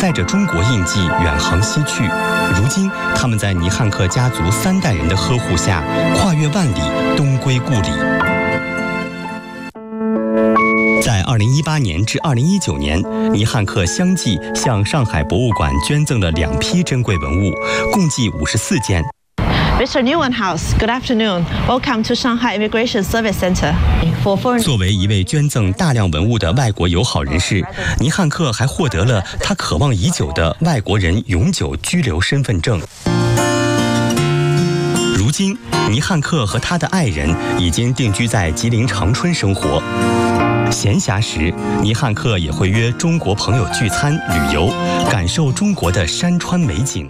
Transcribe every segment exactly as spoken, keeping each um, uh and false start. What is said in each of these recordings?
载着中国印记远航西去。如今，他们在尼汉克家族三代人的呵护下，跨越万里，东归故里。在二零一八年至二零一九年，尼汉克相继向上海博物馆捐赠了两批珍贵文物，共计五十四件。 Mister Neuenhaus, good afternoon. Welcome to Shanghai Immigration Service Center. 作为一位捐赠大量文物的外国友好人士，尼汉克还获得了他渴望已久的外国人永久居留身份证。如今，尼汉克和他的爱人已经定居在吉林长春生活。闲暇时，尼汉克也会约中国朋友聚餐、旅游，感受中国的山川美景。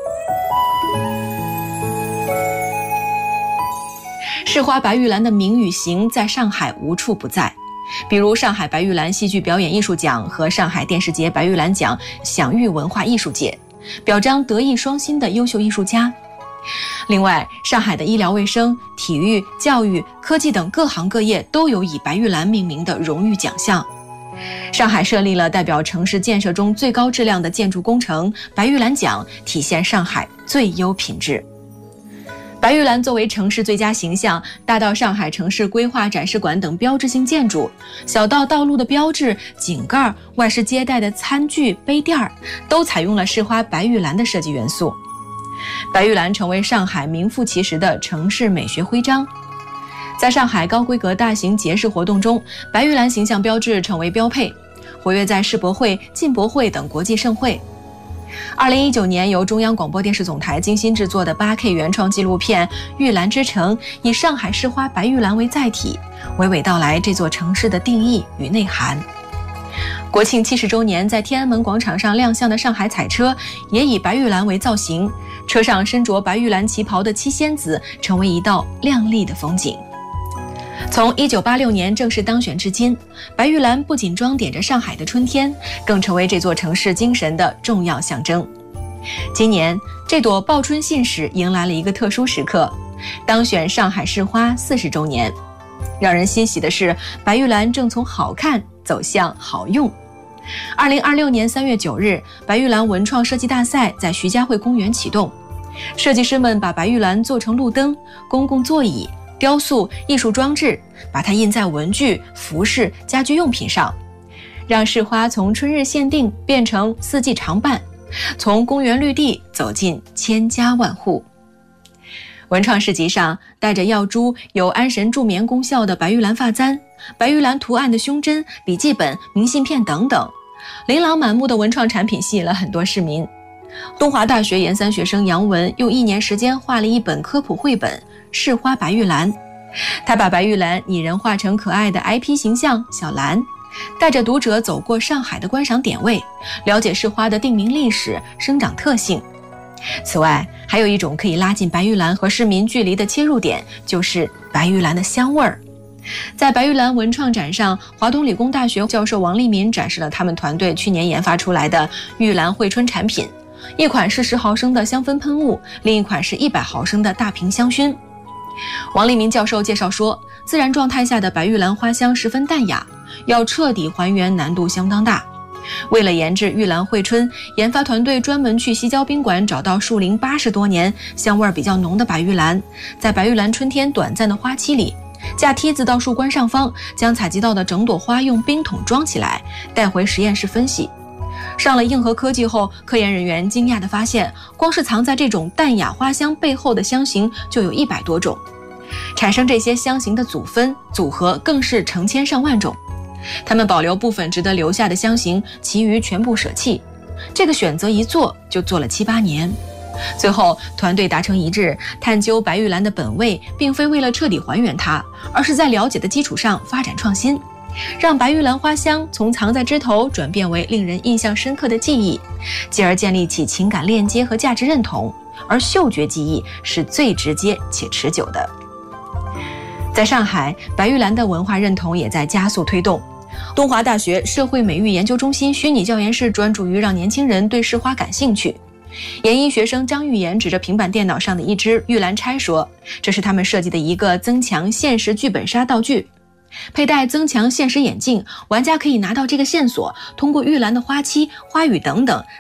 市花白玉兰的名与形在上海无处不在，比如上海白玉兰戏剧表演艺术奖和上海电视节白玉兰奖享誉文化艺术界，表彰德艺双馨的优秀艺术家。另外，上海的医疗卫生、体育、教育、科技等各行各业都有以白玉兰命名的荣誉奖项。上海设立了代表城市建设中最高质量的建筑工程白玉兰奖，体现上海最优品质。白玉兰作为城市最佳形象，大到上海城市规划展示馆等标志性建筑，小到道路的标志、井盖、外事接待的餐具、杯垫儿，都采用了市花白玉兰的设计元素。白玉兰成为上海名副其实的城市美学徽章。在上海高规格大型节日活动中，白玉兰形象标志成为标配，活跃在世博会、进博会等国际盛会。二零一九年，由中央广播电视总台精心制作的 八K 原创纪录片《玉兰之城》，以上海市花白玉兰为载体，娓娓道来这座城市的定义与内涵。国庆七十周年，在天安门广场上亮相的上海彩车，也以白玉兰为造型，车上身着白玉兰旗袍的七仙子，成为一道亮丽的风景。从一九八六年正式当选至今，白玉兰不仅装点着上海的春天，更成为这座城市精神的重要象征。今年，这朵报春信使迎来了一个特殊时刻，当选上海市花四十周年。让人欣喜的是，白玉兰正从好看走向好用。二零二六年三月九日，白玉兰文创设计大赛在徐家汇公园启动，设计师们把白玉兰做成路灯、公共座椅、雕塑、艺术装置，把它印在文具、服饰、家居用品上，让市花从春日限定变成四季常伴，从公园绿地走进千家万户。文创市集上，带着药珠、有安神助眠功效的白玉兰发簪、白玉兰图案的胸针、笔记本、明信片等等，琳琅满目的文创产品吸引了很多市民。东华大学研三学生杨文用一年时间画了一本科普绘本《市花白玉兰》，他把白玉兰拟人化成可爱的 I P 形象小兰，带着读者走过上海的观赏点位，了解市花的定名历史、生长特性。此外，还有一种可以拉近白玉兰和市民距离的切入点，就是白玉兰的香味儿。在白玉兰文创展上，华东理工大学教授王立民展示了他们团队去年研发出来的玉兰惠春产品，一款是十毫升的香氛喷雾，另一款是一百毫升的大瓶香薰。王立民教授介绍说，自然状态下的白玉兰花香十分淡雅，要彻底还原难度相当大。为了研制玉兰惠春，研发团队专门去西郊宾馆找到树龄八十多年、香味比较浓的白玉兰，在白玉兰春天短暂的花期里，架梯子到树冠上方，将采集到的整朵花用冰桶装起来，带回实验室分析。上了硬核科技后，科研人员惊讶地发现，光是藏在这种淡雅花香背后的香型就有一百多种，产生这些香型的组分组合更是成千上万种。他们保留部分值得留下的香型，其余全部舍弃。这个选择一做就做了七八年。最后，团队达成一致，探究白玉兰的本味，并非为了彻底还原它，而是在了解的基础上发展创新，让白玉兰花香从藏在枝头转变为令人印象深刻的记忆，继而建立起情感链接和价值认同，而嗅觉记忆是最直接且持久的。在上海，白玉兰的文化认同也在加速推动。东华大学社会美育研究中心虚拟教研室专注于让年轻人对市花感兴趣。研一学生张玉妍指着平板电脑上的一只玉兰钗说，这是他们设计的一个增强现实剧本杀道具。佩戴增强现实眼镜，玩家可以拿到这个线索，通过玉兰的花期、花语等等